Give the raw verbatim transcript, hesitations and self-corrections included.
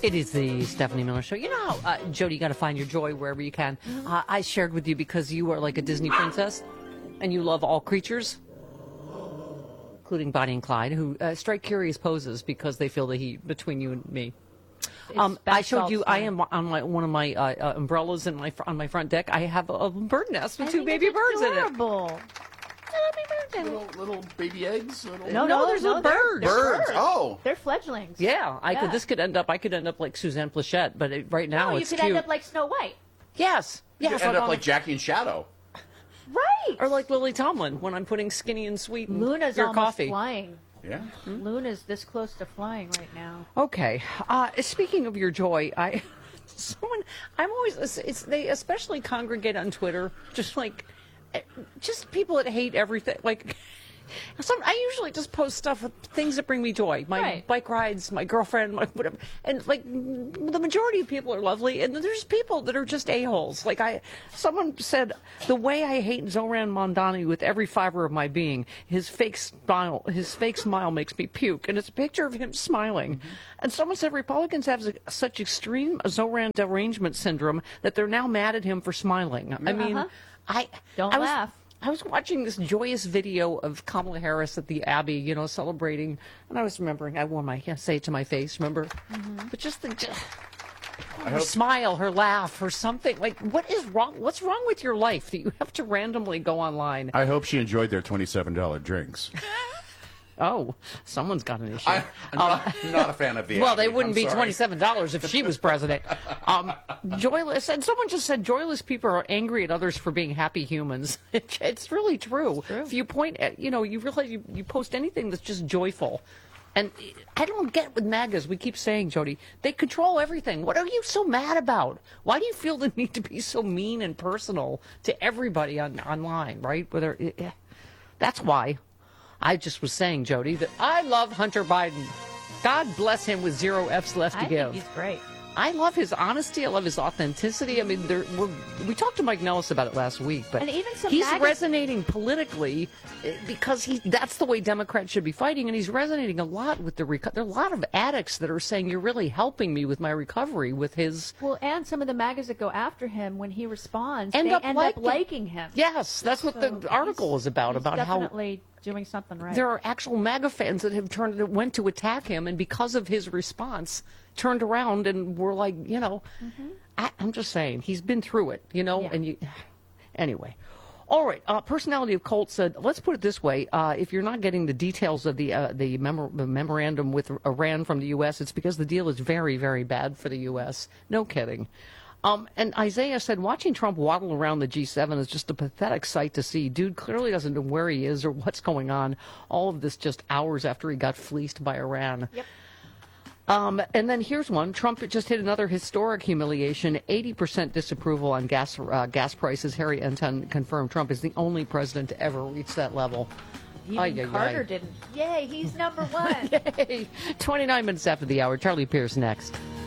It is the Stephanie Miller Show. You know how, uh, Jody, you got to find your joy wherever you can. Uh, I shared with you because you are like a Disney princess and you love all creatures, including Bonnie and Clyde, who uh, strike curious poses because they feel the heat between you and me. Um, I showed you. I am on my one of my uh, uh, umbrellas in my on my front deck. I have a, a bird nest with I two baby birds adorable. in it. Little, little baby eggs? Little... No, No, no, there's no, a they're- bird. they're Birds. Oh. They're fledglings. Yeah, I Yeah. could. This could end up. I could end up like Suzanne Plachette, but it, right now No, you it's could cute. end up like Snow White. yes, You yes. end I'm up on- like Jackie and Shadow. Right. or like Lily Tomlin when I'm putting skinny and sweet in Luna's your almost coffee. flying. Yeah. Luna's this close to flying right now. Okay. Uh, speaking of your joy, I someone I'm always it's, it's they especially congregate on Twitter, just like eh, just people that hate everything. Like some, I usually just post stuff with things that bring me joy, my Right. bike rides, my girlfriend, my whatever, and like the majority of people are lovely, and there's people that are just a holes. Like I, someone said the way I hate Zoran Mondani with every fiber of my being. His fake smile, his fake smile makes me puke, and it's a picture of him smiling. Mm-hmm. And someone said Republicans have such extreme Zoran derangement syndrome that they're now mad at him for smiling. I mean, Uh-huh. I Don't I was, laugh. I was watching this joyous video of Kamala Harris at the Abbey, you know, celebrating, and I was remembering, I wore my, yeah, say it to my face, remember? Mm-hmm. But just the, just, her hope- smile, her laugh, her something, like, what is wrong, what's wrong with your life that you have to randomly go online? I hope she enjoyed their twenty-seven dollar drinks. Oh, someone's got an issue. I, I'm not, not a fan of the Well, Abbey. they wouldn't I'm be sorry. twenty-seven dollars if she was president. Um, joyless, and someone just said joyless people are angry at others for being happy humans. It, it's really true. true. If you point at, you know, you realize you, you post anything that's just joyful. And I don't get with MAGAs. We keep saying, Jody, they control everything. What are you so mad about? Why do you feel the need to be so mean and personal to everybody on online, right? Whether eh, that's why. I just was saying, Jody, that I love Hunter Biden. God bless him with zero F's left to I give. think he's great. I love his honesty. I love his authenticity. I mean, there, we're, we talked to Mike Nellis about it last week, but And even some he's magaz- resonating politically eh, because he that's the way Democrats should be fighting, and he's resonating a lot with the reco- there are a lot of addicts that are saying you're really helping me with my recovery with his. Well, and some of the magazines that go after him when he responds, End they up end liking- up liking him. Yes, that's what So the article he's- is about he's about how definitely doing something right. there are actual MAGA fans that have turned that went to attack him, and because of his response, turned around and were like, you know, I, I'm just saying he's been through it, you know, Yeah. and you. Anyway, all right. Uh, personality of Colt said, let's put it this way: uh, if you're not getting the details of the uh, the, memor- the memorandum with Iran from the U S, it's because the deal is very, very bad for the U S. No kidding. Um, and Isaiah said, watching Trump waddle around the G seven is just a pathetic sight to see. Dude clearly doesn't know where he is or what's going on. All of this just hours after he got fleeced by Iran. Yep. Um, and then here's one. Trump just hit another historic humiliation. eighty percent disapproval on gas uh, gas prices. Harry Enton confirmed Trump is the only president to ever reach that level. Even Ay, ay, Carter ay. didn't. Yay, he's number one. Yay! twenty-nine minutes after the hour. Charlie Pierce next.